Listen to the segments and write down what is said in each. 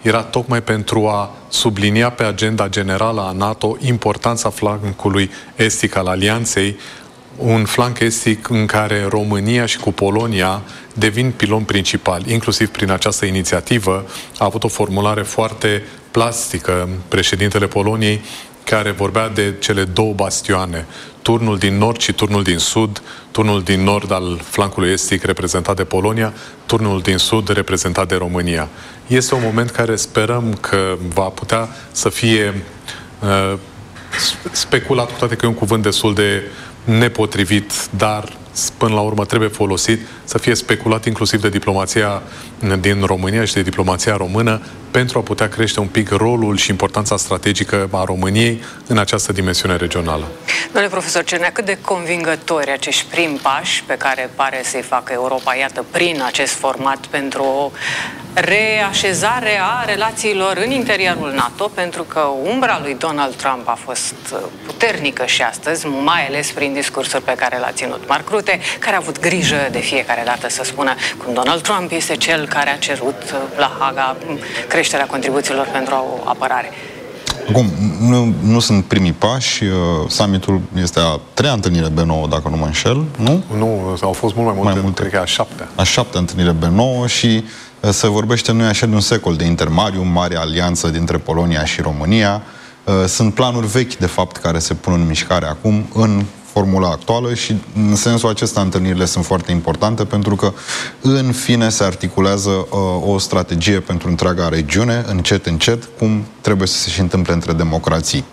era tocmai pentru a sublinia pe agenda generală a NATO importanța flancului estic al alianței, un flanc estic în care România și cu Polonia devin piloni principali. Inclusiv prin această inițiativă a avut o formulare foarte plastică președintele Poloniei, care vorbea de cele două bastioane, turnul din nord și turnul din sud, turnul din nord al flancului estic reprezentat de Polonia, turnul din sud reprezentat de România. Este un moment care sperăm că va putea să fie speculat, cu toate că e un cuvânt destul de nepotrivit, dar până la urmă trebuie folosit, să fie speculat inclusiv de diplomația din România și de diplomația română, pentru a putea crește un pic rolul și importanța strategică a României în această dimensiune regională. Domnule profesor Cernea, cât de convingători acești primi pași pe care pare să-i facă Europa, iată, prin acest format, pentru o reașezare a relațiilor în interiorul NATO, pentru că umbra lui Donald Trump a fost puternică și astăzi, mai ales prin discursuri pe care l-a ținut Mark Rutte, care a avut grijă de fiecare dată să spună cum Donald Trump este cel care a cerut la Haga creșterea contribuțiilor pentru apărare. Acum, nu sunt primii pași. Summitul este a 3-a întâlnire B9, dacă nu mă înșel, nu? Nu, au fost mult mai multe, cred că a 7-a. A 7-a întâlnire B9 și se vorbește, nu așa, de un secol de intermariu, mare alianță dintre Polonia și România. Sunt planuri vechi, de fapt, care se pun în mișcare acum, în formula actuală, și în sensul acesta întâlnirile sunt foarte importante, pentru că în fine se articulează o strategie pentru întreaga regiune, încet, cum trebuie să se și întâmple între democrații.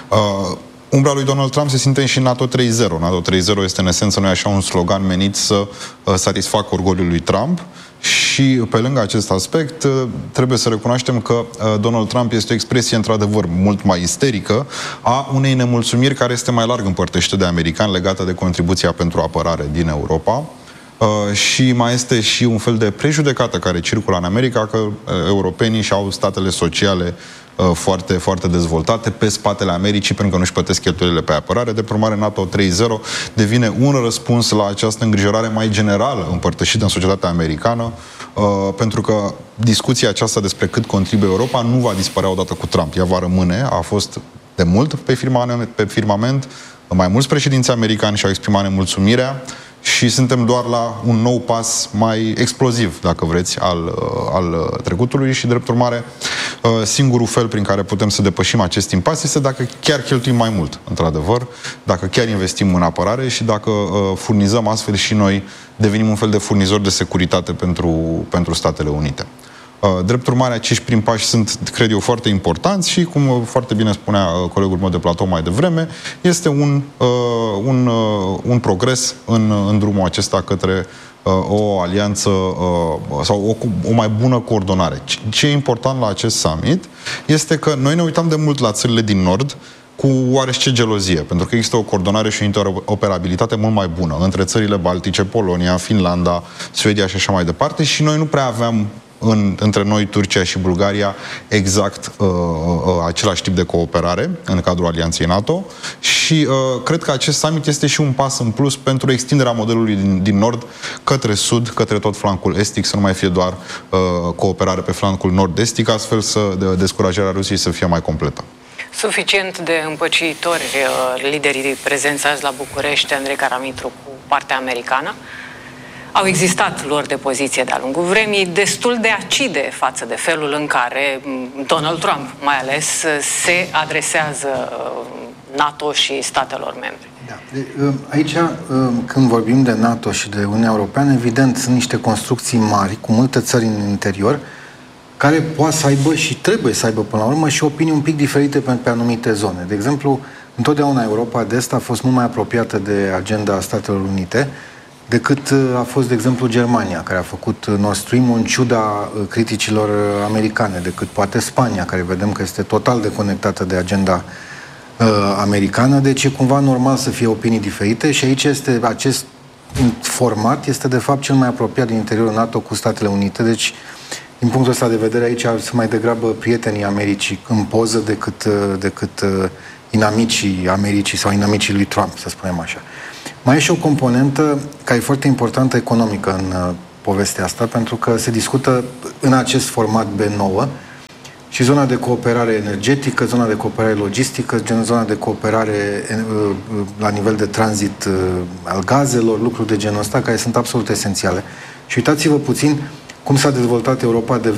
Umbra lui Donald Trump se simte și în NATO 3.0. NATO 3.0 este în esență, nu așa, un slogan menit să satisfacă orgoliul lui Trump. Și pe lângă acest aspect, trebuie să recunoaștem că Donald Trump este o expresie într-adevăr mult mai isterică a unei nemulțumiri care este mai larg împărtășită de americani, legată de contribuția pentru apărare din Europa. Și mai este și un fel de prejudecată care circulă în America, că europenii și-au statele sociale foarte, foarte dezvoltate pe spatele Americii, pentru că nu-și plătesc cheltuielile pe apărare. De urmare, NATO 3.0 devine un răspuns la această îngrijorare mai generală împărtășită în societatea americană, pentru că discuția aceasta despre cât contribuie Europa nu va dispărea odată cu Trump. Ea va rămâne, a fost de mult pe firmament, mai mulți președinți americani și-au exprimat nemulțumirea, și suntem doar la un nou pas mai exploziv, dacă vreți, al trecutului, și, drept urmare, singurul fel prin care putem să depășim acest impas este dacă chiar cheltuim mai mult, într-adevăr, dacă chiar investim în apărare și dacă furnizăm astfel și noi, devenim un fel de furnizor de securitate pentru Statele Unite. Drept urmare, acești prim pași sunt, cred eu, foarte importanți și, cum foarte bine spunea colegul meu de platou mai devreme, este un progres în drumul acesta către o alianță sau o mai bună coordonare. Ce e important la acest summit este că noi ne uitam de mult la țările din Nord cu oarește gelozie, pentru că există o coordonare și o interoperabilitate mult mai bună între țările Baltice, Polonia, Finlanda, Suedia și așa mai departe, și noi nu prea aveam între noi, Turcia și Bulgaria, exact același tip de cooperare în cadrul Alianței NATO, și cred că acest summit este și un pas în plus pentru extinderea modelului din nord către sud, către tot flancul estic, să nu mai fie doar cooperare pe flancul nord-estic, astfel descurajarea Rusiei să fie mai completă. Suficient de împăcitori liderii prezenți azi la București, Andrei Caramitru, cu partea americană? Au existat luări de poziție de-a lungul vremii destul de acide față de felul în care Donald Trump, mai ales, se adresează NATO și statelor membre. Da. Aici, când vorbim de NATO și de Uniunea Europeană, evident, sunt niște construcții mari, cu multe țări în interior, care poate să aibă și trebuie să aibă, până la urmă, și opinii un pic diferite pe anumite zone. De exemplu, întotdeauna Europa de Est a fost mult mai apropiată de agenda Statelor Unite decât a fost, de exemplu, Germania, care a făcut Nord Stream în ciuda criticilor americane, decât poate Spania, care vedem că este total deconectată de agenda americană, deci e cumva normal să fie opinii diferite, și aici acest format este, de fapt, cel mai apropiat din interiorul NATO cu Statele Unite, deci, din punctul ăsta de vedere, aici sunt mai degrabă prietenii Americii în poză decât inamicii Americii sau inamicii lui Trump, să spunem așa. Mai e și o componentă care e foarte importantă economică în povestea asta, pentru că se discută în acest format B9 și zona de cooperare energetică, zona de cooperare logistică, zona de cooperare la nivel de tranzit al gazelor, lucruri de genul ăsta, care sunt absolut esențiale. Și uitați-vă puțin cum s-a dezvoltat Europa de